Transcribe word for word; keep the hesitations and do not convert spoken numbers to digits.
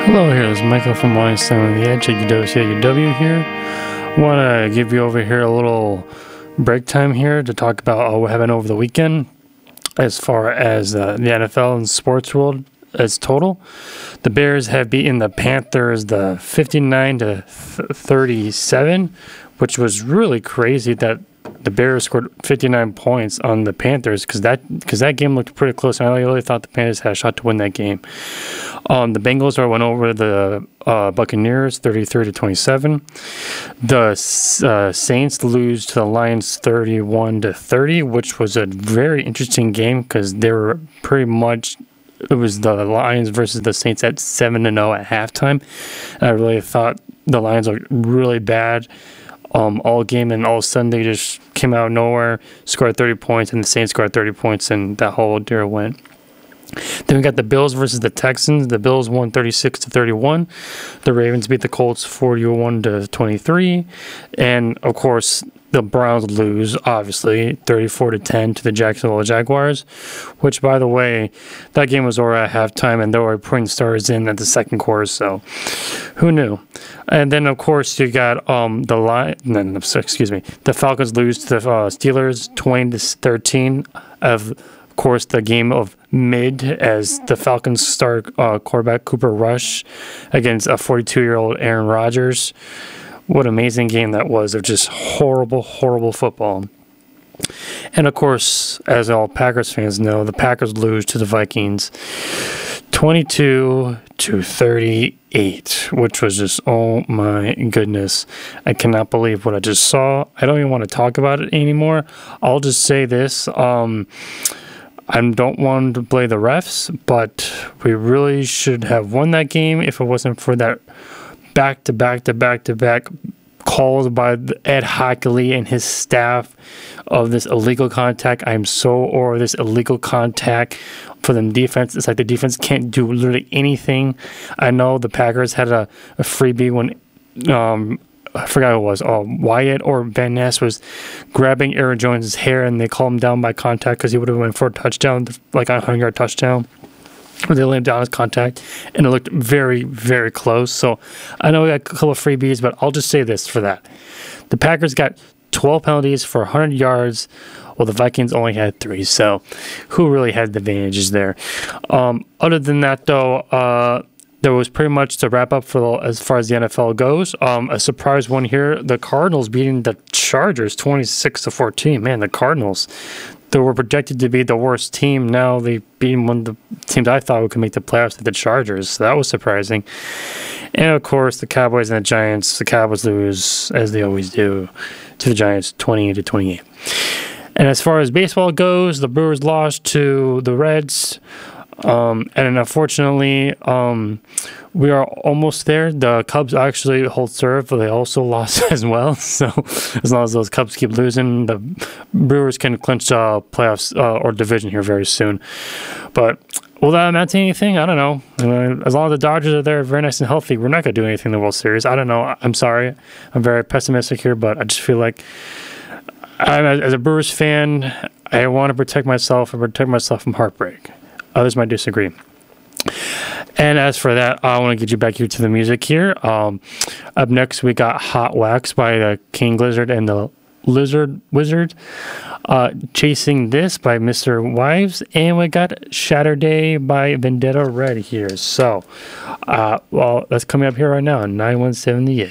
Hello, here is Michael from Weinstein on the Edge at U W C at U W here. Want to give you over here a little break time here to talk about what happened over the weekend as far as uh, the N F L and sports world as total. The Bears have beaten the Panthers the fifty-nine to thirty-seven, which was really crazy that the Bears scored fifty-nine points on the Panthers because that because that game looked pretty close, and I really thought the Panthers had a shot to win that game. Um, the Bengals are went over the uh, Buccaneers thirty-three to twenty-seven. The uh, Saints lose to the Lions thirty-one to thirty, which was a very interesting game because they were pretty much it was the Lions versus the Saints at seven to zero at halftime. And I really thought the Lions looked really bad. Um, all game, and all of a sudden they just came out of nowhere, scored thirty points, and the Saints scored thirty points, and that whole deal went. Then we got the Bills versus the Texans. The Bills won thirty-six to thirty-one. The Ravens beat the Colts forty-one to twenty-three. And, of course, the Browns lose, obviously, thirty-four to ten to the Jacksonville Jaguars, which, by the way, that game was over at halftime, and they were putting stars in at the second quarter, so who knew? And then, of course, you got um, the Lion, no, excuse me, the Falcons lose to the uh, Steelers twenty to thirteen of Of course, the game of mid as the Falcons start uh, quarterback Cooper Rush against a forty-two-year-old Aaron Rodgers. What an amazing game that was of just horrible, horrible football. And, of course, as all Packers fans know, the Packers lose to the Vikings twenty-two to thirty-eight, which was just, oh my goodness. I cannot believe what I just saw. I don't even want to talk about it anymore. I'll just say this. Um... I don't want to blame the refs, but we really should have won that game if it wasn't for that back-to-back-to-back-to-back calls by Ed Hockley and his staff of this illegal contact. I'm so over this illegal contact for the defense. It's like the defense can't do literally anything. I know the Packers had a, a freebie when um, I forgot who it was. Oh, Wyatt or Van Ness was grabbing Aaron Jones' hair, and they called him down by contact because he would have went for a touchdown, like a hundred-yard touchdown. Or they laid him down as contact, and it looked very, very close. So I know we got a couple of freebies, but I'll just say this for that. The Packers got twelve penalties for one hundred yards, while the Vikings only had three. So who really had the advantages there? Um, other than that, though, uh, there was pretty much to wrap up for the, as far as the N F L goes. Um, a surprise one here: the Cardinals beating the Chargers twenty-six to fourteen. Man, the Cardinals, they were projected to be the worst team. Now they beat one of the teams I thought could make the playoffs, the Chargers. So that was surprising. And of course, the Cowboys and the Giants. The Cowboys lose as they always do to the Giants, twenty to twenty-eight. And as far as baseball goes, the Brewers lost to the Reds. Um, and unfortunately, um, we are almost there. The Cubs actually hold serve, but they also lost as well. So as long as those Cubs keep losing, the Brewers can clinch uh, playoffs uh, or division here very soon. But will that amount to anything? I don't know. I mean, as long as the Dodgers are there, very nice and healthy, we're not going to do anything in the World Series. I don't know. I'm sorry. I'm very pessimistic here, but I just feel like I'm, as a Brewers fan, I want to protect myself and protect myself from heartbreak. Others might disagree. And as for that, I want to get you back here to the music here. Um, up next, we got Hot Wax by the King Lizard and the Lizard Wizard. Uh, Chasing This by Mister Wives. And we got Saturday by Vendetta Red here. So, uh, well, that's coming up here right now, nine one seven The Edge.